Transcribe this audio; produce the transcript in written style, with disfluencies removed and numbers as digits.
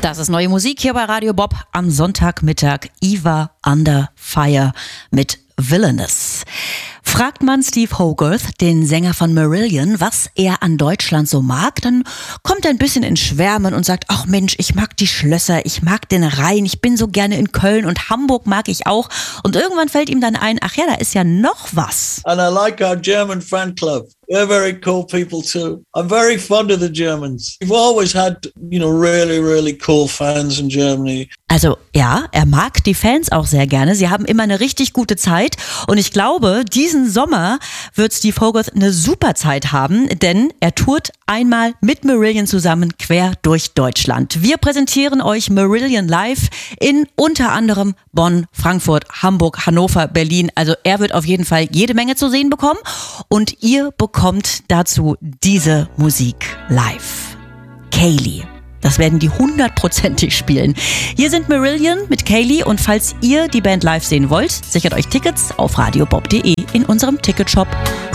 Das ist neue Musik hier bei Radio Bob am Sonntagmittag. Eva Under Fire mit Villainous. Fragt man Steve Hogarth, den Sänger von Marillion, was er an Deutschland so mag, dann kommt er ein bisschen in Schwärmen und sagt, ach Mensch, ich mag die Schlösser, ich mag den Rhein, ich bin so gerne in Köln und Hamburg mag ich auch. Und irgendwann fällt ihm dann ein, ach ja, da ist ja noch was. And I like our German fan club. They're very cool people too. I'm very fond of the Germans. We've always had, really, really cool fans in Germany. Also ja, er mag die Fans auch sehr gerne. Sie haben immer eine richtig gute Zeit. Und ich glaube, diesen Sommer wird Steve Hogarth eine super Zeit haben, denn er tourt einmal mit Marillion zusammen quer durch Deutschland. Wir präsentieren euch Marillion live in unter anderem Bonn, Frankfurt, Hamburg, Hannover, Berlin. Also er wird auf jeden Fall jede Menge zu sehen bekommen und ihr bekommt dazu diese Musik live. Kaylee. Das werden die 100%ig spielen. Hier sind Marillion mit Kaylee und falls ihr die Band live sehen wollt, sichert euch Tickets auf radiobob.de in unserem Ticketshop.